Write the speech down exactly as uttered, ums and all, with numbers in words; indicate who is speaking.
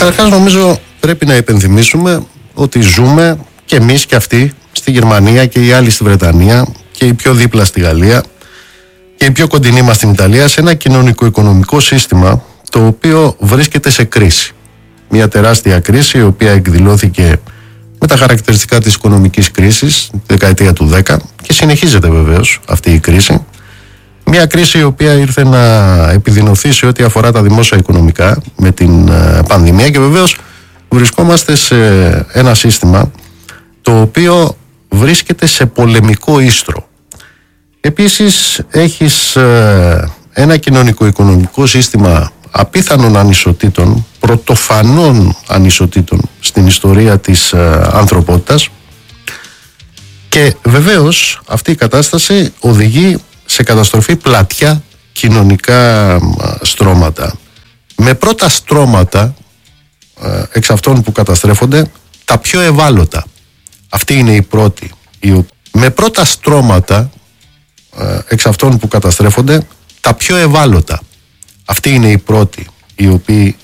Speaker 1: Καταρχάς νομίζω πρέπει να υπενθυμίσουμε ότι ζούμε και εμείς και αυτοί στη Γερμανία και οι άλλοι στη Βρετανία και οι πιο δίπλα στη Γαλλία και οι πιο κοντινοί μας στην Ιταλία σε ένα κοινωνικό-οικονομικό σύστημα το οποίο βρίσκεται σε κρίση. Μια τεράστια κρίση η οποία εκδηλώθηκε με τα χαρακτηριστικά της οικονομικής κρίσης τη δεκαετία του δέκα και συνεχίζεται βεβαίως αυτή η κρίση. Μια κρίση η οποία ήρθε να επιδεινωθεί σε ό,τι αφορά τα δημόσια οικονομικά με την πανδημία και βεβαίως βρισκόμαστε σε ένα σύστημα το οποίο βρίσκεται σε πολεμικό ίστρο. Επίσης έχεις ένα κοινωνικό-οικονομικό σύστημα απίθανων ανισοτήτων, πρωτοφανών ανισοτήτων στην ιστορία της ανθρωπότητας και βεβαίως αυτή η κατάσταση οδηγεί σε καταστροφή πλατιά κοινωνικά στρώματα. Με πρώτα στρώματα εξ αυτών που καταστρέφονται τα πιο ευάλωτα. Αυτή είναι η πρώτη. Με πρώτα στρώματα εξ αυτών που καταστρέφονται τα πιο ευάλωτα. Αυτοί είναι οι πρώτοι οι οποίοι